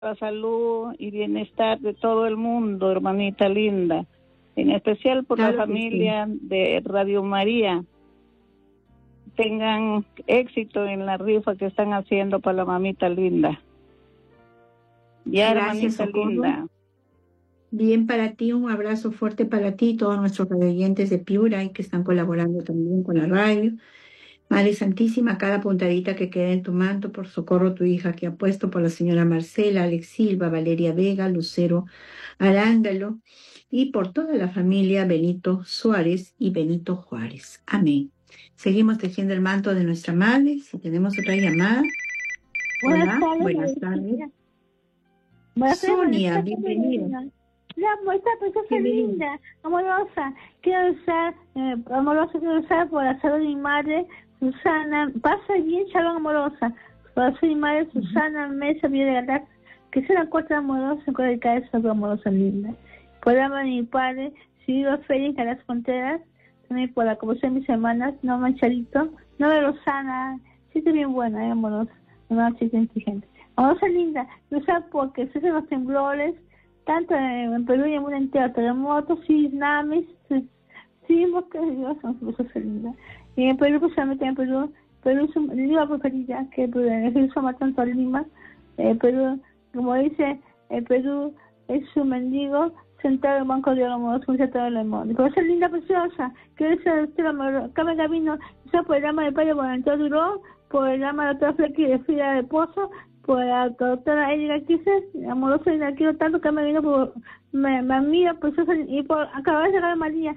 la salud y bienestar de todo el mundo, hermanita linda, en especial por la familia de Radio María. Tengan éxito en la rifa que están haciendo para la mamita linda. Ya, Gracias, hermanita Socorro. linda. Bien para ti, un abrazo fuerte para ti y todos nuestros oyentes de Piura y que están colaborando también con la radio. Madre Santísima, cada puntadita que queda en tu manto, por socorro tu hija que ha puesto, por la señora Marcela, Alex Silva, Valeria Vega, Lucero Arándalo y por toda la familia Benito Suárez y Benito Juárez. Amén. Seguimos tejiendo el manto de nuestra madre. Si tenemos otra llamada. Hola, buenas tardes. Sonia, bienvenida. Esta preciosa linda, amorosa, quiero usar por la salud de mi madre, Susana, pasa bien, shalom amorosa, por la salud de mi madre, Susana, Mesa, Vida, que sea la corta amorosa, con el cabeza amorosa linda. Por el alma de mi padre, Silvio Félix, a las fronteras, también por la conversión de mis hermanas, no Mancharito, no de Rosana, chica bien buena, amorosa, una chica inteligente. Amorosa linda, usar porque se hacen los temblores, tanto en Perú y en el mundo entero, terremotos, tsunamis, sismos, que Dios son cosas lindas. Y en Perú, precisamente en Perú es un Lima preferida, que Jesús ama tanto a Lima. Perú, como dice, Perú es un mendigo sentado en un banco de oro, como dice todo el mundo. Por ser linda, preciosa, que es Carmen Gavino, eso por el alma del padre Bonaventura Duró, por el alma de la doctora Flequi de Frida de Pozo, por la doctora Erika Quises, amorosa y la quiero tanto que me vino por me admira preciosa y por acabar de llegar a María.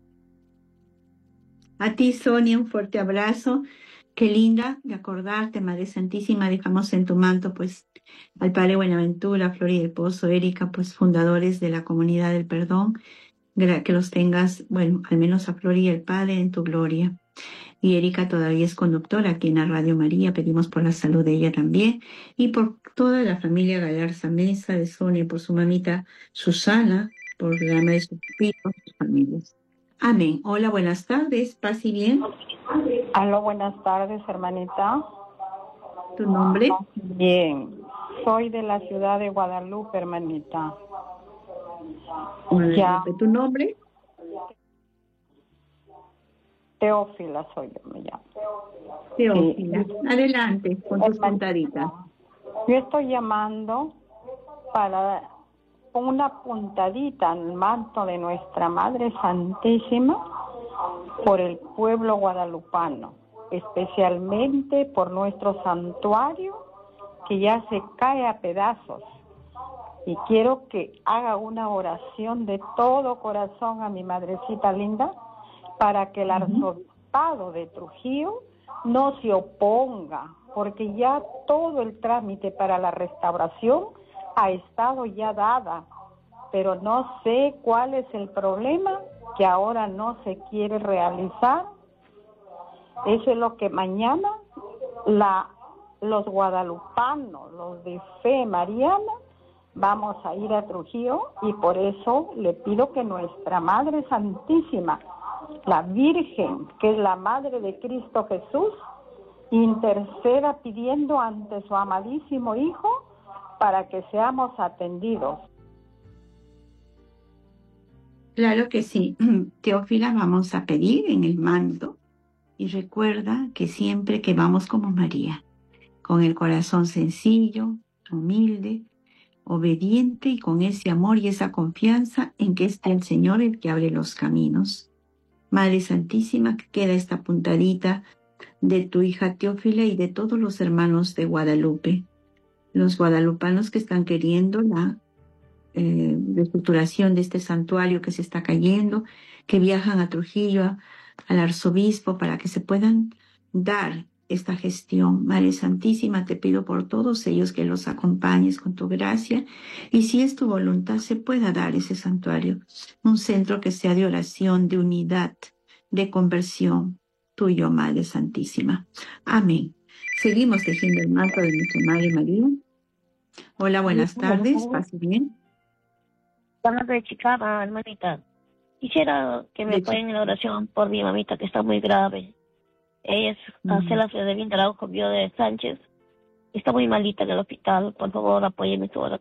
A ti, Sonia, un fuerte abrazo. Qué linda de acordarte, Madre Santísima. Dejamos en tu manto, pues, al Padre Buenaventura, Flor y del Pozo, Erika, pues, fundadores de la Comunidad del Perdón. Que los tengas, bueno, al menos a Flor y el Padre en tu gloria. Y Erika todavía es conductora aquí en la Radio María. Pedimos por la salud de ella también y por toda la familia Galarza Mesa de Sonia, por su mamita Susana, por la alma de sus hijos, sus familias. Amén. Hola, buenas tardes. Paz y bien. Aló, buenas tardes, hermanita. ¿Tu nombre? Bien. Soy de la ciudad de Guadalupe, hermanita. Guadalupe. ¿Tu nombre? Teófila soy yo, me llamo. Teófila. Adelante, con tus puntaditas. Yo estoy llamando para una puntadita en el manto de nuestra Madre Santísima por el pueblo guadalupano, especialmente por nuestro santuario que ya se cae a pedazos. Y quiero que haga una oración de todo corazón a mi madrecita linda para que el arzobispado de Trujillo no se oponga, porque ya todo el trámite para la restauración ha estado ya dada, pero no sé cuál es el problema, que ahora no se quiere realizar. Eso es lo que mañana los guadalupanos, los de fe mariana, vamos a ir a Trujillo, y por eso le pido que nuestra Madre Santísima, la Virgen, que es la Madre de Cristo Jesús, interceda pidiendo ante su amadísimo Hijo para que seamos atendidos. Claro que sí. Teófila, vamos a pedir en el manto. Y recuerda que siempre que vamos como María, con el corazón sencillo, humilde, obediente y con ese amor y esa confianza en que está el Señor el que abre los caminos. Madre Santísima, que queda esta puntadita de tu hija Teófila y de todos los hermanos de Guadalupe, los guadalupanos que están queriendo la reestructuración de este santuario que se está cayendo, que viajan a Trujillo, al arzobispo, para que se puedan dar esta gestión. Madre Santísima, te pido por todos ellos que los acompañes con tu gracia y si es tu voluntad se pueda dar ese santuario, un centro que sea de oración, de unidad, de conversión, tuyo, Madre Santísima. Amén. Seguimos tejiendo el manto de nuestra Madre María. Hola, buenas tardes. ¿Pase bien? Hablando de Chicago, hermanita, quisiera que me apoyen en la oración por mi mamita que está muy grave. Ella es Marcela Fredevin de Araujo, Bio de Sánchez. Está muy malita en el hospital. Por favor, apóyeme toda